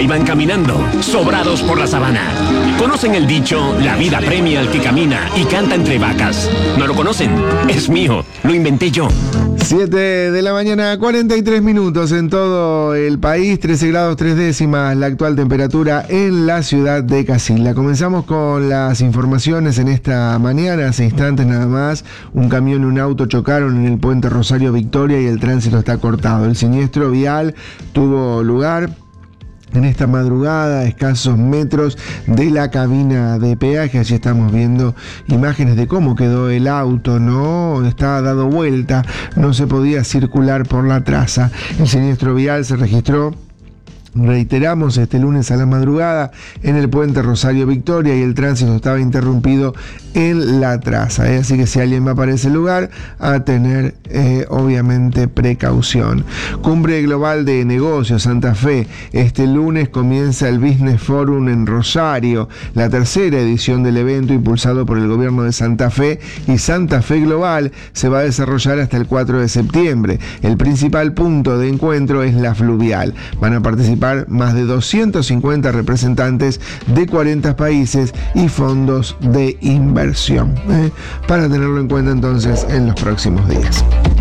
iban caminando, sobrados por la sabana. ¿Conocen el dicho, la vida premia al que camina y canta entre vacas? ¿No lo conocen? Es mío, lo inventé yo. 7 de la mañana, 43 minutos en todo el país, 13 grados 3 décimas la actual temperatura en la ciudad de Casilda. Comenzamos con las informaciones en esta mañana, hace instantes nada más, un camión y un auto chocaron en el puente Rosario Victoria y el tránsito está cortado. El siniestro vial tuvo lugar en esta madrugada, a escasos metros de la cabina de peaje. Allí estamos viendo imágenes de cómo quedó el auto, ¿no? Estaba dado vuelta, no se podía circular por la traza. El siniestro vial se registró, reiteramos, este lunes a la madrugada en el puente Rosario Victoria y el tránsito estaba interrumpido en la traza, así que si alguien va para ese lugar, a tener obviamente precaución. Cumbre Global de Negocios Santa Fe, este lunes comienza el Business Forum en Rosario, la tercera edición del evento impulsado por el gobierno de Santa Fe y Santa Fe Global se va a desarrollar hasta el 4 de septiembre. El principal punto de encuentro es la Fluvial. Van a participar más de 250 representantes de 40 países y fondos de inversión, para tenerlo en cuenta entonces en los próximos días.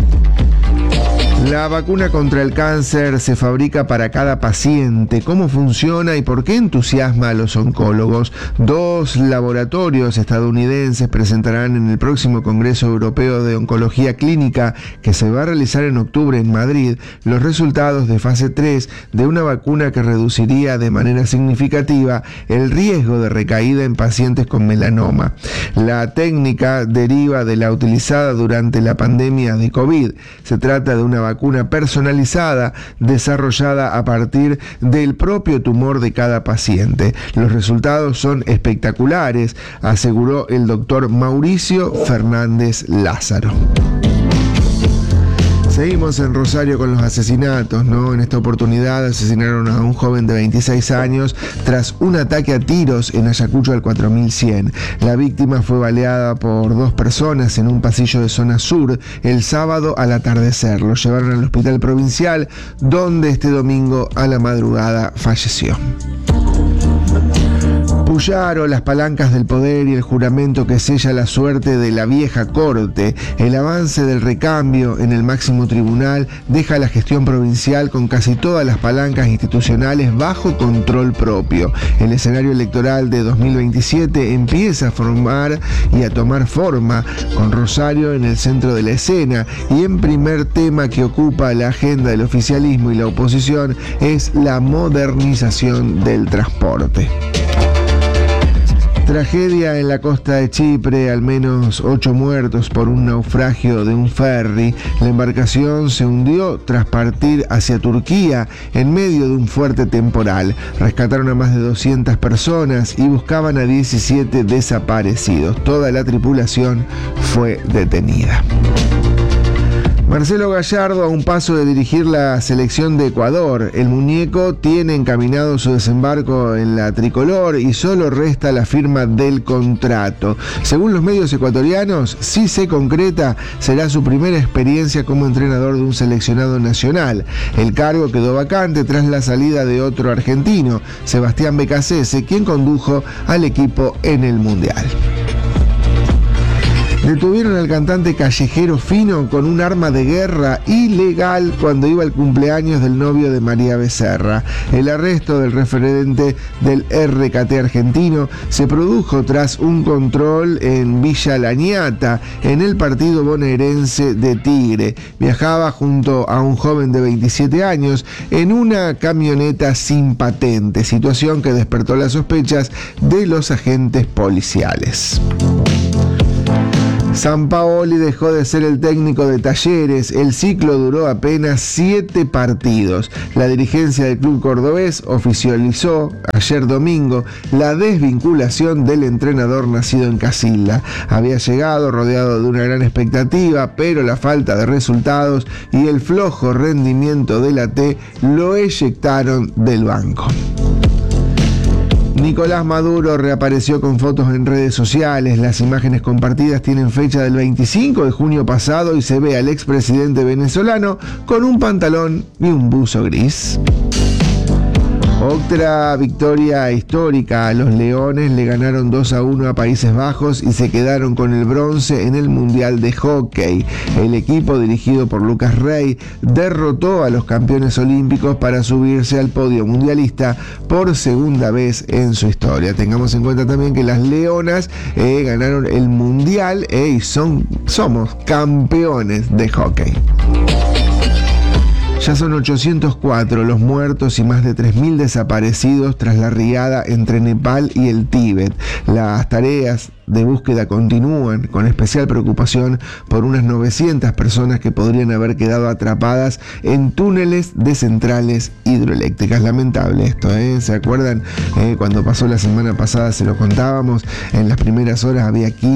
La vacuna contra el cáncer se fabrica para cada paciente. ¿Cómo funciona y por qué entusiasma a los oncólogos? 2 laboratorios estadounidenses presentarán en el próximo Congreso Europeo de Oncología Clínica, que se va a realizar en octubre en Madrid, los resultados de fase 3 de una vacuna que reduciría de manera significativa el riesgo de recaída en pacientes con melanoma. La técnica deriva de la utilizada durante la pandemia de COVID. Se trata de una vacuna personalizada desarrollada a partir del propio tumor de cada paciente. Los resultados son espectaculares, aseguró el doctor Mauricio Fernández Lázaro. Seguimos en Rosario con los asesinatos, ¿no? En esta oportunidad asesinaron a un joven de 26 años tras un ataque a tiros en Ayacucho al 4100. La víctima fue baleada por 2 personas en un pasillo de zona sur el sábado al atardecer. Lo llevaron al hospital provincial, donde este domingo a la madrugada falleció. Puyaro, las palancas del poder y el juramento que sella la suerte de la vieja corte. El avance del recambio en el máximo tribunal deja a la gestión provincial con casi todas las palancas institucionales bajo control propio. El escenario electoral de 2027 empieza a formar y a tomar forma, con Rosario en el centro de la escena, y en primer tema que ocupa la agenda del oficialismo y la oposición es la modernización del transporte. Tragedia en la costa de Chipre, al menos 8 muertos por un naufragio de un ferry. La embarcación se hundió tras partir hacia Turquía en medio de un fuerte temporal. Rescataron a más de 200 personas y buscaban a 17 desaparecidos. Toda la tripulación fue detenida. Marcelo Gallardo a un paso de dirigir la selección de Ecuador. El muñeco tiene encaminado su desembarco en la tricolor y solo resta la firma del contrato. Según los medios ecuatorianos, si se concreta, será su primera experiencia como entrenador de un seleccionado nacional. El cargo quedó vacante tras la salida de otro argentino, Sebastián Becasese, quien condujo al equipo en el Mundial. Detuvieron al cantante callejero Fino con un arma de guerra ilegal cuando iba al cumpleaños del novio de María Becerra. El arresto del referente del RKT argentino se produjo tras un control en Villa La Ñata, en el partido bonaerense de Tigre. Viajaba junto a un joven de 27 años en una camioneta sin patente, situación que despertó las sospechas de los agentes policiales. Sampaoli dejó de ser el técnico de Talleres. El ciclo duró apenas 7 partidos. La dirigencia del club cordobés oficializó ayer domingo la desvinculación del entrenador nacido en Casilda. Había llegado rodeado de una gran expectativa, pero la falta de resultados y el flojo rendimiento de la T lo eyectaron del banco. Nicolás Maduro reapareció con fotos en redes sociales. Las imágenes compartidas tienen fecha del 25 de junio pasado y se ve al expresidente venezolano con un pantalón y un buzo gris. Otra victoria histórica. Los Leones le ganaron 2-1 a Países Bajos y se quedaron con el bronce en el Mundial de Hockey. El equipo dirigido por Lucas Rey derrotó a los campeones olímpicos para subirse al podio mundialista por segunda vez en su historia. Tengamos en cuenta también que las Leonas ganaron el Mundial y somos campeones de hockey. Ya son 804 los muertos y más de 3.000 desaparecidos tras la riada entre Nepal y el Tíbet. Las tareas de búsqueda continúan, con especial preocupación por unas 900 personas que podrían haber quedado atrapadas en túneles de centrales hidroeléctricas. Lamentable esto, ¿Se acuerdan? Cuando pasó la semana pasada se lo contábamos, en las primeras horas había aquí